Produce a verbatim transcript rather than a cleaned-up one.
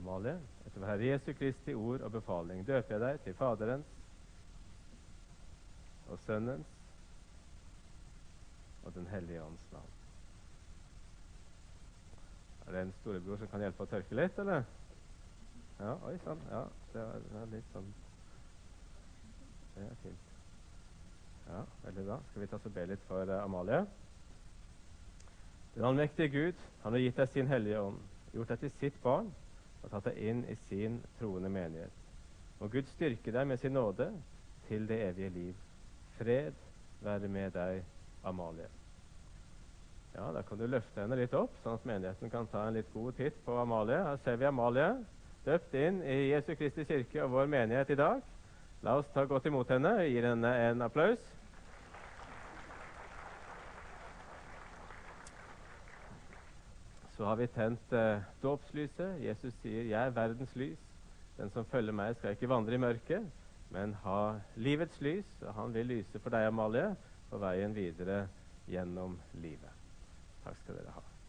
Amalie, etter vår Herre Jesu Kristi ord og befaling, døper jeg deg til Faderens og Sønnens og Den hellige ånds navn. Er det en storebror som kan hjelpe å tørke litt, eller? Ja, oi, sånn. Ja, det er, det er litt sånn. Det er fint. Ja, veldig bra. Skal vi ta og be litt for uh, Amalie? Den allmektige Gud, han har gitt deg sin hellige ånd, gjort deg til sitt barn og tatt deg inn i sin troende menighet. Må Gud styrke deg med sin nåde til det evige liv. Fred være med deg, Amalie. Ja, da kan du løfte henne litt opp, sånn at menigheten kan ta en litt god titt på Amalie. Her ser vi Amalie, døpt inn i Jesu Kristi kirke og vår menighet i dag. La oss ta godt imot henne og gi henne en applaus. Så har vi tent eh, dåpslyset. Jesus sier, jeg er verdens lys. Den som følger meg skal ikke vandre i mørket, men ha livets lys. Og han vil lyse for deg, Amalie, på veien videre gjennom livet. Takk skal dere ha.